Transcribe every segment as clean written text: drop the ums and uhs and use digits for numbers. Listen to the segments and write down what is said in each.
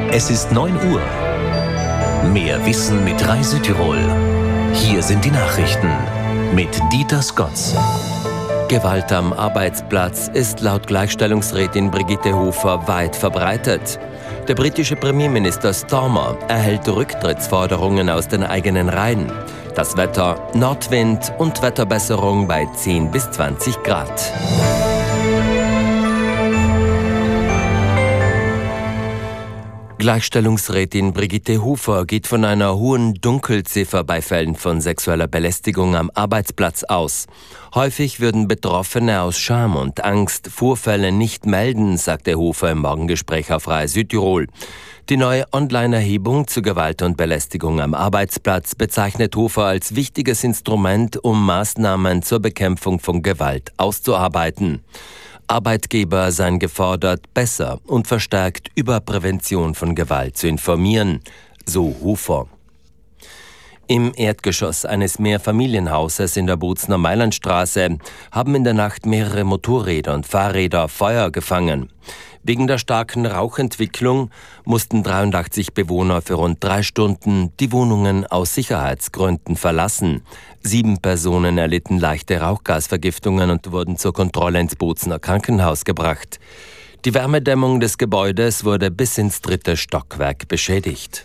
Es ist 9 Uhr. Mehr Wissen mit Rai Südtirol. Hier sind die Nachrichten mit Dieter Scotts. Gewalt am Arbeitsplatz ist laut Gleichstellungsrätin Brigitte Hofer weit verbreitet. Der britische Premierminister Starmer erhält Rücktrittsforderungen aus den eigenen Reihen. Das Wetter: Nordwind und Wetterbesserung bei 10 bis 20 Grad. Gleichstellungsrätin Brigitte Hofer geht von einer hohen Dunkelziffer bei Fällen von sexueller Belästigung am Arbeitsplatz aus. Häufig würden Betroffene aus Scham und Angst Vorfälle nicht melden, sagte Hofer im Morgengespräch auf Rai Südtirol. Die neue Online-Erhebung zu Gewalt und Belästigung am Arbeitsplatz bezeichnet Hofer als wichtiges Instrument, um Maßnahmen zur Bekämpfung von Gewalt auszuarbeiten. Arbeitgeber seien gefordert, besser und verstärkt über Prävention von Gewalt zu informieren, so Hofer. Im Erdgeschoss eines Mehrfamilienhauses in der Bozner Mailandstraße haben in der Nacht mehrere Motorräder und Fahrräder Feuer gefangen. Wegen der starken Rauchentwicklung mussten 83 Bewohner für rund 3 Stunden die Wohnungen aus Sicherheitsgründen verlassen. 7 Personen erlitten leichte Rauchgasvergiftungen und wurden zur Kontrolle ins Bozner Krankenhaus gebracht. Die Wärmedämmung des Gebäudes wurde bis ins 3. Stockwerk beschädigt.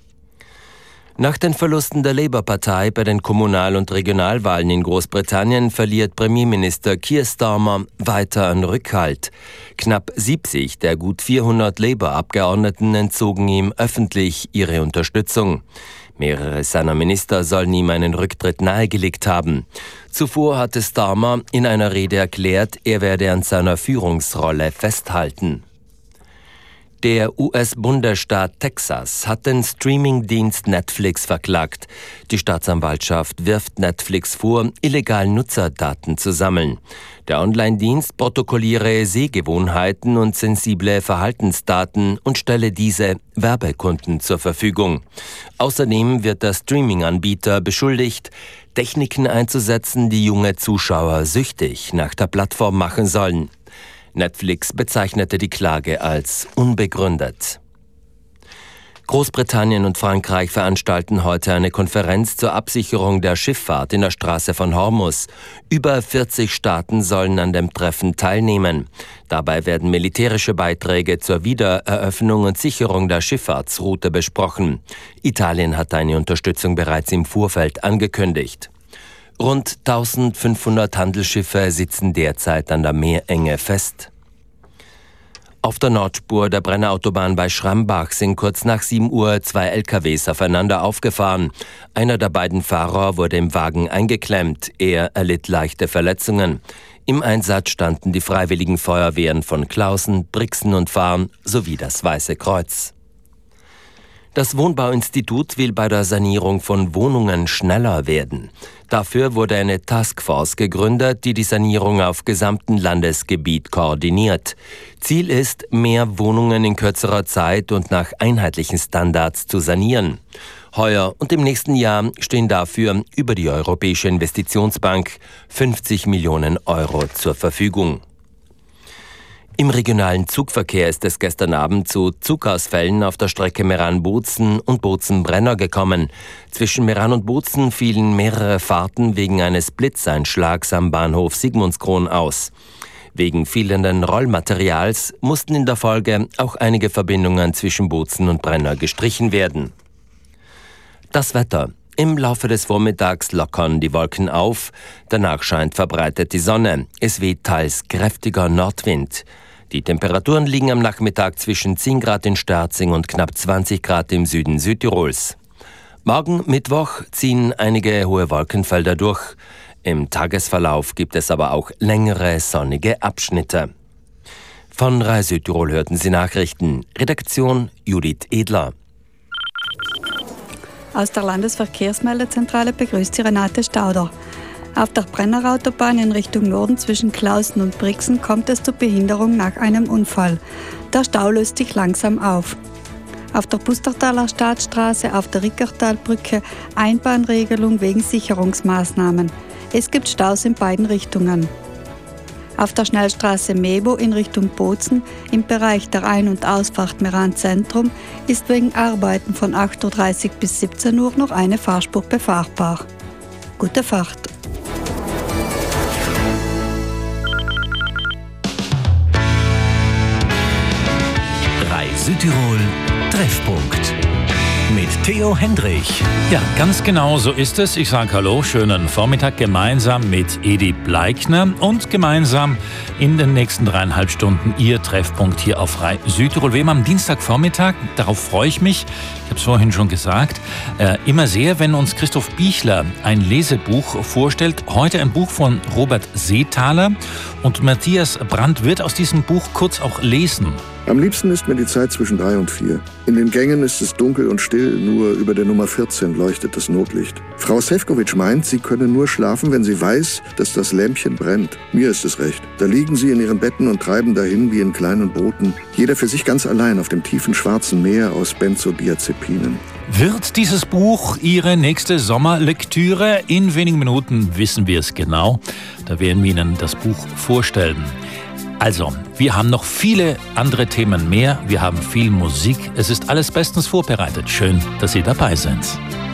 Nach den Verlusten der Labour-Partei bei den Kommunal- und Regionalwahlen in Großbritannien verliert Premierminister Keir Starmer weiter an Rückhalt. Knapp 70 der gut 400 Labour-Abgeordneten entzogen ihm öffentlich ihre Unterstützung. Mehrere seiner Minister sollen ihm einen Rücktritt nahegelegt haben. Zuvor hatte Starmer in einer Rede erklärt, er werde an seiner Führungsrolle festhalten. Der US-Bundesstaat Texas hat den Streamingdienst Netflix verklagt. Die Staatsanwaltschaft wirft Netflix vor, illegal Nutzerdaten zu sammeln. Der Online-Dienst protokolliere Sehgewohnheiten und sensible Verhaltensdaten und stelle diese Werbekunden zur Verfügung. Außerdem wird der Streaming-Anbieter beschuldigt, Techniken einzusetzen, die junge Zuschauer süchtig nach der Plattform machen sollen. Netflix bezeichnete die Klage als unbegründet. Großbritannien und Frankreich veranstalten heute eine Konferenz zur Absicherung der Schifffahrt in der Straße von Hormuz. Über 40 Staaten sollen an dem Treffen teilnehmen. Dabei werden militärische Beiträge zur Wiedereröffnung und Sicherung der Schifffahrtsroute besprochen. Italien hat eine Unterstützung bereits im Vorfeld angekündigt. Rund 1500 Handelsschiffe sitzen derzeit an der Meerenge fest. Auf der Nordspur der Brennerautobahn bei Schrambach sind kurz nach 7 Uhr 2 LKWs aufeinander aufgefahren. Einer der beiden Fahrer wurde im Wagen eingeklemmt. Er erlitt leichte Verletzungen. Im Einsatz standen die Freiwilligen Feuerwehren von Clausen, Brixen und Farn sowie das Weiße Kreuz. Das Wohnbauinstitut will bei der Sanierung von Wohnungen schneller werden. Dafür wurde eine Taskforce gegründet, die die Sanierung auf gesamtem Landesgebiet koordiniert. Ziel ist, mehr Wohnungen in kürzerer Zeit und nach einheitlichen Standards zu sanieren. Heuer und im nächsten Jahr stehen dafür über die Europäische Investitionsbank 50 Millionen Euro zur Verfügung. Im regionalen Zugverkehr ist es gestern Abend zu Zugausfällen auf der Strecke Meran-Bozen und Bozen-Brenner gekommen. Zwischen Meran und Bozen fielen mehrere Fahrten wegen eines Blitzeinschlags am Bahnhof Sigmundskron aus. Wegen fehlenden Rollmaterials mussten in der Folge auch einige Verbindungen zwischen Bozen und Brenner gestrichen werden. Das Wetter. Im Laufe des Vormittags lockern die Wolken auf, danach scheint verbreitet die Sonne. Es weht teils kräftiger Nordwind. Die Temperaturen liegen am Nachmittag zwischen 10 Grad in Sterzing und knapp 20 Grad im Süden Südtirols. Morgen Mittwoch ziehen einige hohe Wolkenfelder durch. Im Tagesverlauf gibt es aber auch längere sonnige Abschnitte. Von Rai Südtirol hörten Sie Nachrichten. Redaktion Judith Edler. Aus der Landesverkehrsmeldezentrale begrüßt Sie Renate Stauder. Auf der Brennerautobahn in Richtung Norden zwischen Clausen und Brixen kommt es zur Behinderung nach einem Unfall. Der Stau löst sich langsam auf. Auf der Pustertaler Staatsstraße auf der Rickertalbrücke Einbahnregelung wegen Sicherungsmaßnahmen. Es gibt Staus in beiden Richtungen. Auf der Schnellstraße Mebo in Richtung Bozen im Bereich der Ein- und Ausfahrt Meran Zentrum ist wegen Arbeiten von 8.30 Uhr bis 17 Uhr noch eine Fahrspur befahrbar. Gute Fahrt! Südtirol Treffpunkt mit Theo Hendrich. Ja, ganz genau so ist es. Ich sage Hallo, schönen Vormittag gemeinsam mit Edi Bleikner und gemeinsam in den nächsten 3,5 Stunden Ihr Treffpunkt hier auf Rai Südtirol. Wie immer am Dienstagvormittag, darauf freue ich mich. Ich habe es vorhin schon gesagt, immer sehr, wenn uns Christoph Bichler ein Lesebuch vorstellt. Heute ein Buch von Robert Seethaler und Matthias Brandt wird aus diesem Buch kurz auch lesen. Am liebsten ist mir die Zeit zwischen 3 und 4. In den Gängen ist es dunkel und still, nur über der Nummer 14 leuchtet das Notlicht. Frau Sefcovic meint, sie könne nur schlafen, wenn sie weiß, dass das Lämpchen brennt. Mir ist es recht. Da liegen sie in ihren Betten und treiben dahin wie in kleinen Booten, jeder für sich ganz allein auf dem tiefen schwarzen Meer aus Benzodiazepinen. Wird dieses Buch Ihre nächste Sommerlektüre? In wenigen Minuten wissen wir es genau. Da werden wir Ihnen das Buch vorstellen. Also, wir haben noch viele andere Themen mehr. Wir haben viel Musik. Es ist alles bestens vorbereitet. Schön, dass Sie dabei sind.